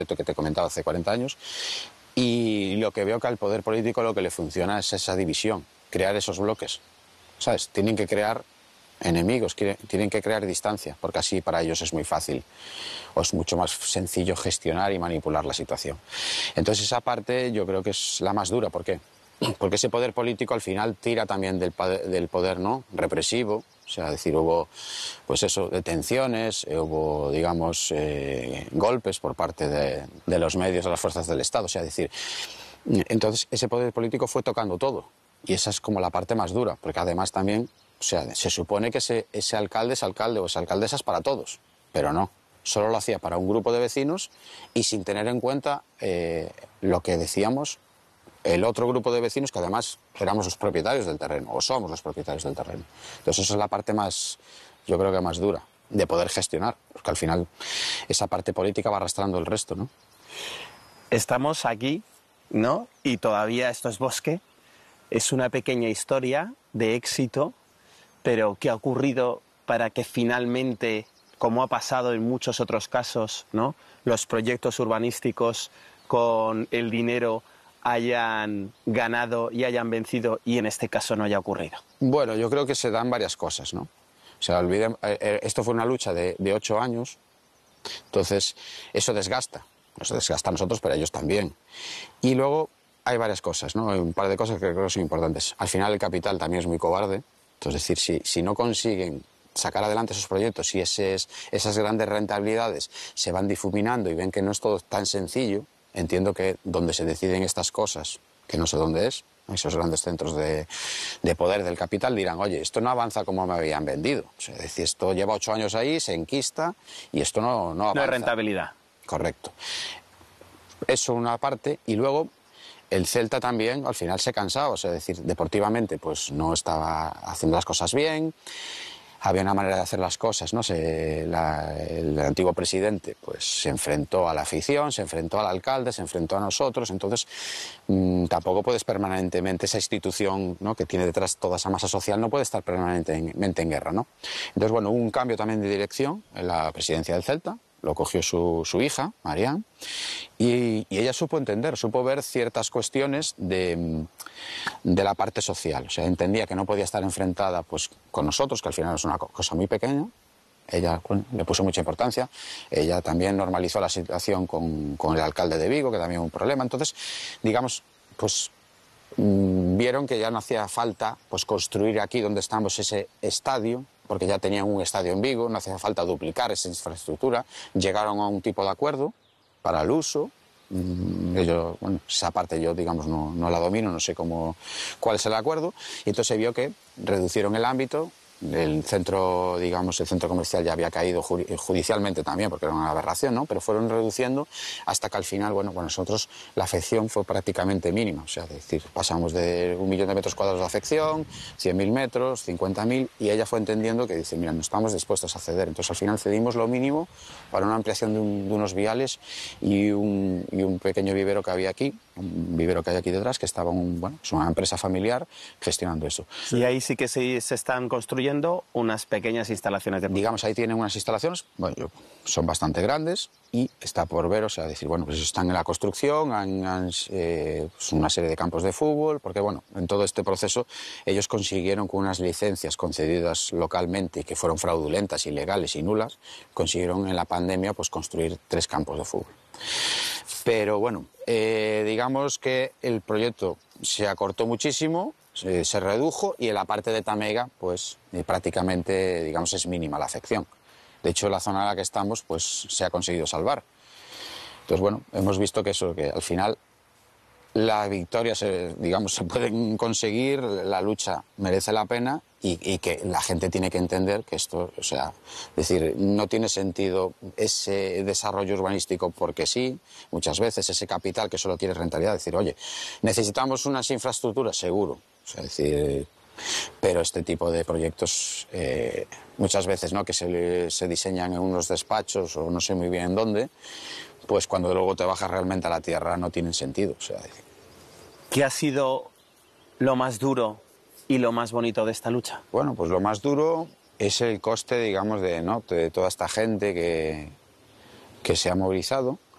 que te comentaba hace 40 años, y lo que veo que al poder político lo que le funciona es esa división, crear esos bloques, ¿sabes? Tienen que crear enemigos, tienen que crear distancia, porque así para ellos es muy fácil o es mucho más sencillo gestionar y manipular la situación. Entonces esa parte yo creo que es la más dura. ¿Por qué? Porque ese poder político al final tira también del poder, ¿no?, represivo. O sea, es decir, hubo, pues eso, detenciones, hubo, digamos, golpes por parte de los medios, de las fuerzas del Estado. O sea, es decir, entonces ese poder político fue tocando todo. Y esa es como la parte más dura, porque además también, o sea, se supone que ese alcalde es alcalde o esa alcaldesa es para todos, pero no. Solo lo hacía para un grupo de vecinos y sin tener en cuenta lo que decíamos, el otro grupo de vecinos, que además éramos los propietarios del terreno, o somos los propietarios del terreno. Entonces esa es la parte más, yo creo que más dura, de poder gestionar, porque al final esa parte política va arrastrando el resto, ¿no? Estamos aquí, ¿no? Y todavía esto es bosque. Es una pequeña historia de éxito, pero ¿qué ha ocurrido para que finalmente, como ha pasado en muchos otros casos, ¿no?, los proyectos urbanísticos con el dinero hayan ganado y hayan vencido y en este caso no haya ocurrido? Bueno, yo creo que se dan varias cosas, ¿no? O sea, esto fue una lucha de 8 años, entonces eso desgasta. Nos desgasta a nosotros, pero a ellos también. Y luego hay varias cosas, ¿no? Hay un par de cosas que creo que son importantes. Al final el capital también es muy cobarde, entonces, es decir, si no consiguen sacar adelante esos proyectos y esas grandes rentabilidades se van difuminando y ven que no es todo tan sencillo, entiendo que donde se deciden estas cosas, que no sé dónde es, esos grandes centros de poder del capital dirán, oye, esto no avanza como me habían vendido. O sea, es decir, esto lleva 8 años ahí, se enquista y esto no avanza. No hay rentabilidad. Correcto. Eso una parte, y luego el Celta también al final se cansaba, o sea, es decir, deportivamente pues no estaba haciendo las cosas bien. Había una manera de hacer las cosas, ¿no? El antiguo presidente pues se enfrentó a la afición, se enfrentó al alcalde, se enfrentó a nosotros, entonces tampoco puedes permanentemente, esa institución, ¿no?, que tiene detrás toda esa masa social, no puede estar permanentemente en guerra, ¿no? Entonces, bueno, hubo un cambio también de dirección en la presidencia del Celta, lo cogió su hija, Marián, y ella supo entender, supo ver ciertas cuestiones de la parte social. O sea, entendía que no podía estar enfrentada pues con nosotros, que al final es una cosa muy pequeña. Ella le puso mucha importancia. Ella también normalizó la situación con el alcalde de Vigo, que también hubo un problema. Entonces, digamos, pues vieron que ya no hacía falta pues construir aquí donde estamos ese estadio, porque ya tenían un estadio en Vigo, no hacía falta duplicar esa infraestructura. Llegaron a un tipo de acuerdo para el uso. Bueno, esa parte yo, digamos, no la domino, no sé cuál es el acuerdo, y entonces se vio que reducieron el ámbito. El centro, digamos, el centro comercial ya había caído judicialmente también, porque era una aberración, ¿no? Pero fueron reduciendo hasta que al final, bueno, con nosotros la afección fue prácticamente mínima. O sea, es decir, pasamos de 1 millón de metros cuadrados de afección, 100.000 metros, 50.000, y ella fue entendiendo que dice, mira, no estamos dispuestos a ceder. Entonces al final cedimos lo mínimo para una ampliación de unos viales y un pequeño vivero que había aquí, un vivero que hay aquí detrás, que estaba es una empresa familiar gestionando eso. Y ahí sí que se están construyendo unas pequeñas instalaciones de... Digamos, ahí tienen unas instalaciones, bueno, son bastante grandes y está por ver, o sea, decir, bueno, pues están en la construcción, pues una serie de campos de fútbol, porque bueno, en todo este proceso ellos consiguieron con unas licencias concedidas localmente y que fueron fraudulentas, ilegales y nulas, consiguieron en la pandemia pues construir 3 campos de fútbol. Pero bueno, digamos que el proyecto se acortó muchísimo, se redujo, y en la parte de Tâmega pues prácticamente, digamos, es mínima la afección. De hecho, la zona en la que estamos pues se ha conseguido salvar. Entonces, bueno, hemos visto que eso, que al final las victorias, digamos, se pueden conseguir, la lucha merece la pena y que la gente tiene que entender que esto, o sea, es decir, no tiene sentido ese desarrollo urbanístico porque sí, muchas veces ese capital que solo quiere rentabilidad, decir, oye, necesitamos unas infraestructuras, seguro, o sea, es decir, pero este tipo de proyectos muchas veces, ¿no?, que se diseñan en unos despachos o no sé muy bien en dónde, pues cuando luego te bajas realmente a la tierra no tienen sentido. O sea, ¿qué ha sido lo más duro y lo más bonito de esta lucha? Bueno, pues lo más duro es el coste, digamos, de toda esta gente que se ha movilizado.